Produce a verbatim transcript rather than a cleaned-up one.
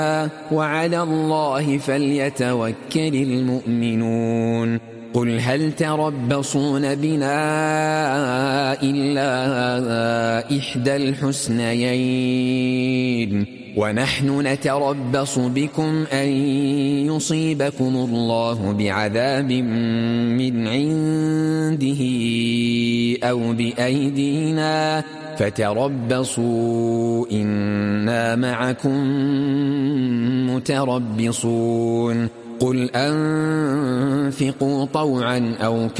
وعلى الله فليتوكل المؤمنون قل هل تربصون بنا إلا إحدى الحسنيين ونحن نتربص بكم أن يصيبكم الله بعذاب من عنده أو بأيدينا فتربصوا إنا معكم متربصون قل أنفقوا طوعا أو